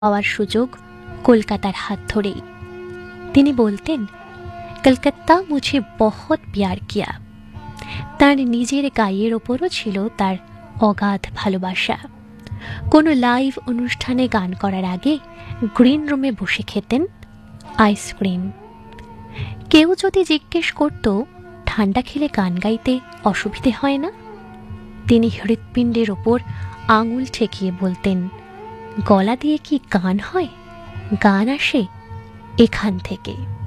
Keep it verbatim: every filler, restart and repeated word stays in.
পাওয়ার সুযোগ কলকাতার হাত ধরেই। তিনি বলতেন, কলকাতা মুঝে বহুত প্যার কিয়া। তার নিজের গায়ের ওপরও ছিল তার অগাধ ভালোবাসা। কোনো লাইভ অনুষ্ঠানে গান করার আগে গ্রিন রুমে বসে খেতেন আইসক্রিম। কেউ যদি জিজ্ঞেস করত ঠান্ডা খেলে গান গাইতে অসুবিধে হয় না, তিনি হৃৎপিণ্ডের ওপর আঙুল ঠেকিয়ে বলতেন, গলা দিয়ে কি গান হয়? গান আসে এখান থেকে।